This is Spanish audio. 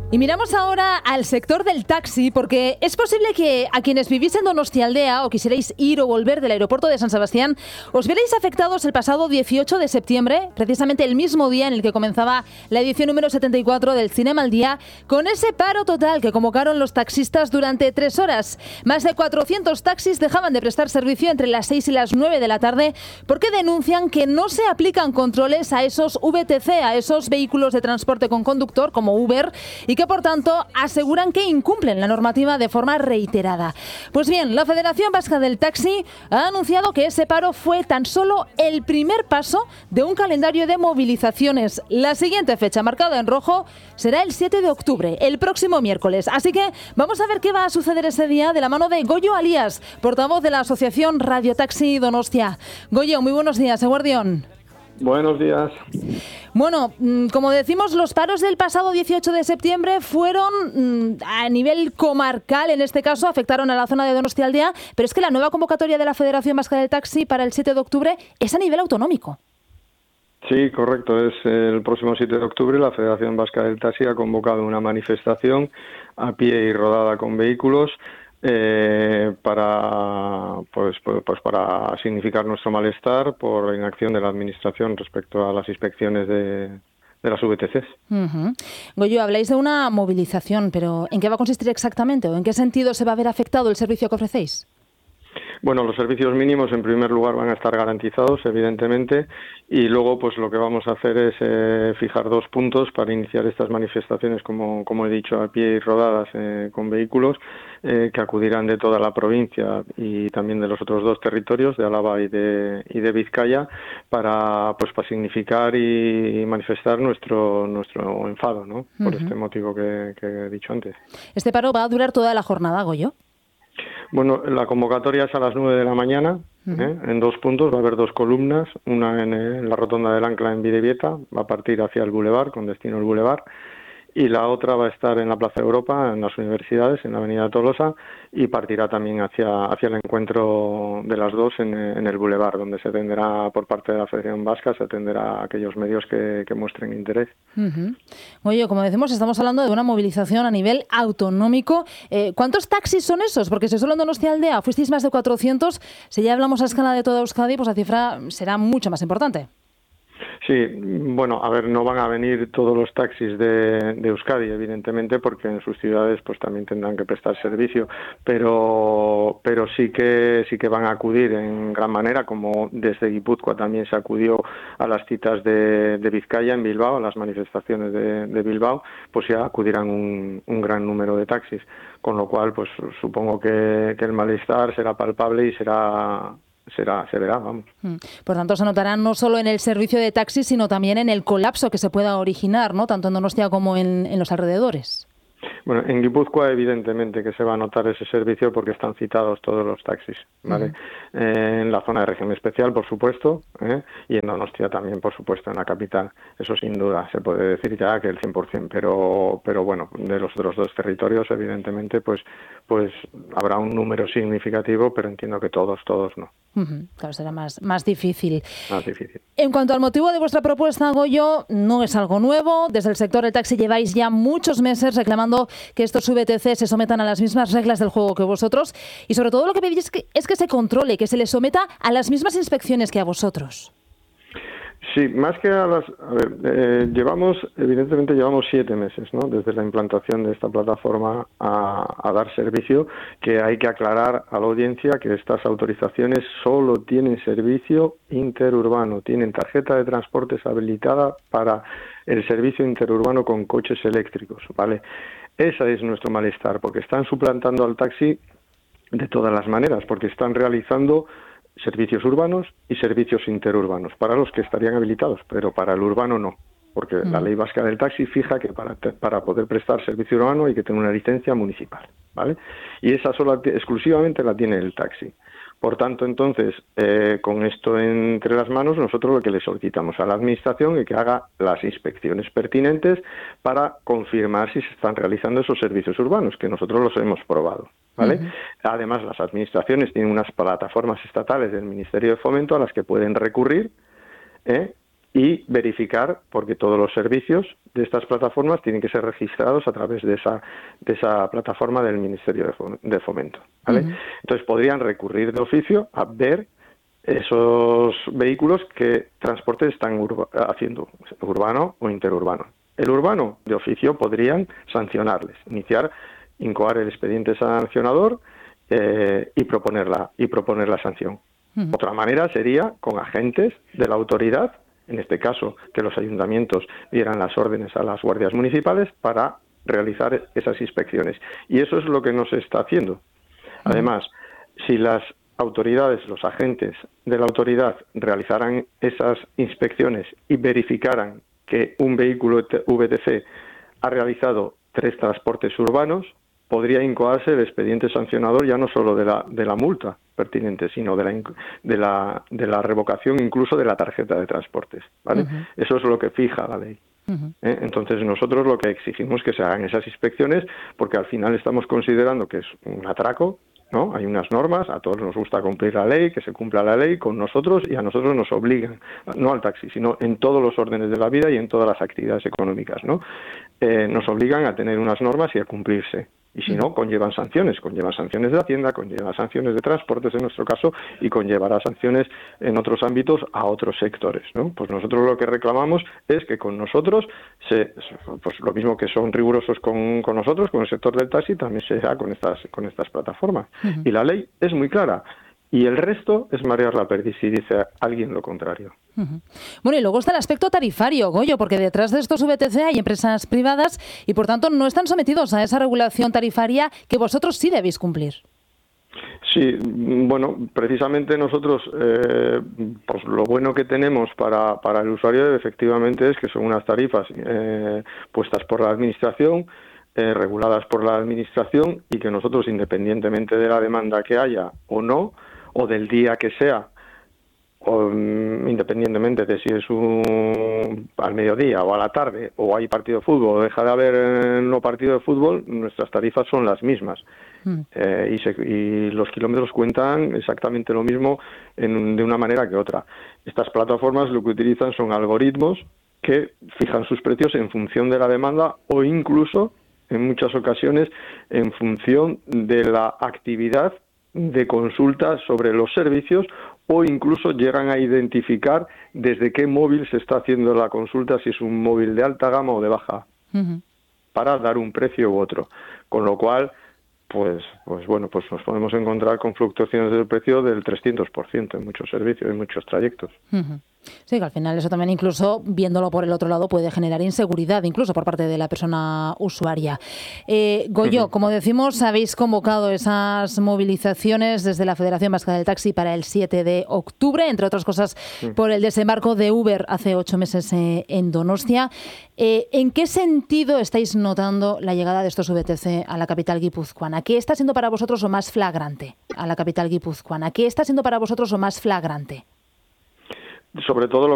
Y miramos ahora al sector del taxi, porque es posible que a quienes vivís en Donostialdea o quisierais ir o volver del aeropuerto de San Sebastián, os vierais afectados el pasado 18 de septiembre, precisamente el mismo día en el que comenzaba la edición número 74 del Cinema al Día, con ese paro total que convocaron los taxistas durante 3 horas. Más de 400 taxis dejaban de prestar servicio entre las 6 y las 9 de la tarde porque denuncian que no se aplican controles a esos VTC, a esos vehículos de transporte con conductor como Uber, y que por tanto aseguran que incumplen la normativa de forma reiterada. Pues bien, la Federación Vasca del Taxi ha anunciado que ese paro fue tan solo el primer paso de un calendario de movilizaciones. La siguiente fecha marcada en rojo será el 7 de octubre, el próximo miércoles. Así que vamos a ver qué va a suceder ese día de la mano de Goyo Alías, portavoz de la Asociación Radio Taxi Donostia. Goyo, muy buenos días, eguerdión. Buenos días. Bueno, como decimos, los paros del pasado 18 de septiembre fueron a nivel comarcal, en este caso, afectaron a la zona de Donostialdea, pero es que la nueva convocatoria de la Federación Vasca del Taxi para el 7 de octubre es a nivel autonómico. Sí, correcto. Es el próximo 7 de octubre. La Federación Vasca del Taxi ha convocado una manifestación a pie y rodada con vehículos para significar nuestro malestar por la inacción de la Administración respecto a las inspecciones de las VTCs. Uh-huh. Goyo, habláis de una movilización, pero ¿en qué va a consistir exactamente o en qué sentido se va a ver afectado el servicio que ofrecéis? Bueno, los servicios mínimos en primer lugar van a estar garantizados, evidentemente, y luego pues lo que vamos a hacer es fijar 2 puntos para iniciar estas manifestaciones, como he dicho, a pie y rodadas con vehículos que acudirán de toda la provincia y también de los otros 2 territorios, de Álava y de Vizcaya, para significar y manifestar nuestro enfado, ¿no? Por este motivo que he dicho antes. ¿Este paro va a durar toda la jornada, Goyo? Bueno, la convocatoria es a las 9 de la mañana, en 2 puntos, va a haber 2 columnas, una en la rotonda del Ancla en Bidebieta, va a partir hacia el Boulevard, con destino al Boulevard, y la otra va a estar en la Plaza Europa, en las universidades, en la Avenida Tolosa, y partirá también hacia el encuentro de las 2 en el Boulevard, donde se atenderá por parte de la Federación Vasca, se atenderá a aquellos medios que muestren interés. Uh-huh. Oye, como decimos, estamos hablando de una movilización a nivel autonómico. ¿Cuántos taxis son esos? Porque si solo en Donostialdea fuisteis más de 400, si ya hablamos a escala de toda Euskadi, pues la cifra será mucho más importante. Sí, bueno, a ver, no van a venir todos los taxis de Euskadi, evidentemente, porque en sus ciudades pues también tendrán que prestar servicio, pero sí que van a acudir en gran manera, como desde Guipúzcoa también se acudió a las citas de Vizcaya en Bilbao, a las manifestaciones de Bilbao, pues ya acudirán un gran número de taxis, con lo cual pues supongo que el malestar será palpable y se verá, vamos. Por tanto, se notará no solo en el servicio de taxi, sino también en el colapso que se pueda originar, ¿no? Tanto en Donostia como en los alrededores. Bueno, en Guipúzcoa evidentemente que se va a notar ese servicio porque están citados todos los taxis, ¿vale? En la zona de región especial, por supuesto, y en Donostia también, por supuesto, en la capital. Eso sin duda, se puede decir ya que el 100%, pero bueno, de los otros 2 territorios, evidentemente, pues habrá un número significativo, pero entiendo que todos no. Claro, será más difícil. Más difícil. En cuanto al motivo de vuestra propuesta, Goyo, no es algo nuevo. Desde el sector del taxi lleváis ya muchos meses reclamando que estos VTC se sometan a las mismas reglas del juego que vosotros y sobre todo lo que pedís es que se controle, que se les someta a las mismas inspecciones que a vosotros. Sí, más que a las... A ver, llevamos 7 meses, ¿no? Desde la implantación de esta plataforma a dar servicio, que hay que aclarar a la audiencia que estas autorizaciones solo tienen servicio interurbano, tienen tarjeta de transportes habilitada para el servicio interurbano con coches eléctricos, ¿vale? Ese es nuestro malestar, porque están suplantando al taxi de todas las maneras, porque están realizando servicios urbanos y servicios interurbanos, para los que estarían habilitados, pero para el urbano no, porque la ley vasca del taxi fija que para poder prestar servicio urbano hay que tener una licencia municipal, ¿vale? Y esa exclusivamente la tiene el taxi. Por tanto, entonces, con esto entre las manos, nosotros lo que le solicitamos a la Administración es que haga las inspecciones pertinentes para confirmar si se están realizando esos servicios urbanos, que nosotros los hemos probado, ¿vale? Además, las administraciones tienen unas plataformas estatales del Ministerio de Fomento a las que pueden recurrir, y verificar, porque todos los servicios de estas plataformas tienen que ser registrados a través de esa plataforma del Ministerio de Fomento, ¿vale? Entonces podrían recurrir de oficio a ver esos vehículos que transporte están haciendo, urbano o interurbano. El urbano, de oficio, podrían sancionarles, incoar el expediente sancionador y proponer la sanción. Otra manera sería con agentes de la autoridad, en este caso que los ayuntamientos dieran las órdenes a las guardias municipales para realizar esas inspecciones. Y eso es lo que no se está haciendo. Además, si las autoridades, los agentes de la autoridad realizaran esas inspecciones y verificaran que un vehículo VTC ha realizado 3 transportes urbanos, podría incoarse el expediente sancionador ya no solo de la multa pertinente, sino de la revocación incluso de la tarjeta de transportes, ¿vale? Eso es lo que fija la ley. Entonces nosotros lo que exigimos es que se hagan esas inspecciones, porque al final estamos considerando que es un atraco, ¿no? Hay unas normas, a todos nos gusta cumplir la ley, que se cumpla la ley con nosotros, y a nosotros nos obligan, no al taxi, sino en todos los órdenes de la vida y en todas las actividades económicas, ¿no? Nos obligan a tener unas normas y a cumplirse. Y si no, conllevan sanciones de Hacienda, conllevan sanciones de transportes en nuestro caso, y conllevará sanciones en otros ámbitos a otros sectores, ¿no? Pues nosotros lo que reclamamos es que con nosotros, pues lo mismo que son rigurosos con nosotros, con el sector del taxi, también se haga con estas plataformas. Y la ley es muy clara. Y el resto es marear la perdiz si dice alguien lo contrario. Bueno, y luego está el aspecto tarifario, Goyo, porque detrás de estos VTC hay empresas privadas y, por tanto, no están sometidos a esa regulación tarifaria que vosotros sí debéis cumplir. Sí, bueno, precisamente nosotros, pues lo bueno que tenemos para el usuario efectivamente es que son unas tarifas puestas por la Administración, reguladas por la Administración, y que nosotros, independientemente de la demanda que haya o no, o del día que sea, o independientemente de si es al mediodía o a la tarde, o hay partido de fútbol o deja de haber no partido de fútbol, nuestras tarifas son las mismas. Y los kilómetros cuentan exactamente lo mismo de una manera que otra. Estas plataformas lo que utilizan son algoritmos que fijan sus precios en función de la demanda, o incluso en muchas ocasiones en función de la actividad de consulta sobre los servicios, o incluso llegan a identificar desde qué móvil se está haciendo la consulta, si es un móvil de alta gama o de baja, para dar un precio u otro. Con lo cual, pues nos podemos encontrar con fluctuaciones del precio del 300% en muchos servicios, en muchos trayectos. Sí, que al final eso también, incluso viéndolo por el otro lado, puede generar inseguridad, incluso por parte de la persona usuaria. Goyo, como decimos, habéis convocado esas movilizaciones desde la Federación Vasca del Taxi para el 7 de octubre, entre otras cosas por el desembarco de Uber hace 8 meses en Donostia. ¿En qué sentido estáis notando la llegada de estos VTC a la capital guipuzcoana? ¿Qué está siendo para vosotros lo más flagrante a la capital guipuzcoana? ¿Qué está siendo para vosotros lo más flagrante? Sobre todo